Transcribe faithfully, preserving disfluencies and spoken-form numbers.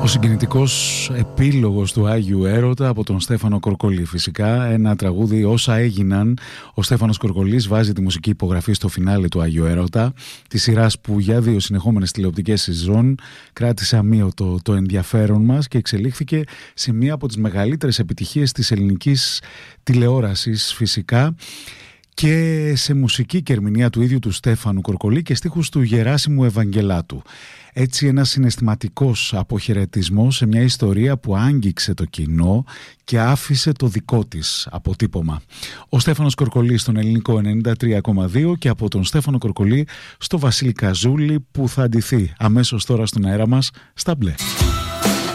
Ο συγκινητικός επίλογος του Άγιου Έρωτα από τον Στέφανο Κορκολή. Φυσικά ένα τραγούδι όσα έγιναν. Ο Στέφανος Κορκολής βάζει τη μουσική υπογραφή στο φινάλε του Άγιου Έρωτα, τη σειράς που για δύο συνεχόμενες τηλεοπτικές σεζόν κράτησε αμείωτο το ενδιαφέρον μας και εξελίχθηκε σε μία από τις μεγαλύτερες επιτυχίες της ελληνικής τηλεόρασης φυσικά, και σε μουσική και ερμηνεία του ίδιου του Στέφανου Κορκολή και στίχους του Γεράσιμου Ευαγγελάτου. Έτσι ένας συναισθηματικός αποχαιρετισμός σε μια ιστορία που άγγιξε το κοινό και άφησε το δικό της αποτύπωμα. Ο Στέφανος Κορκολής στον Ελληνικό ενενήντα τρία κόμμα δύο και από τον Στέφανο Κορκολή στο Βασίλη Καζούλη, που θα ντυθεί αμέσως τώρα στον αέρα μας στα μπλε.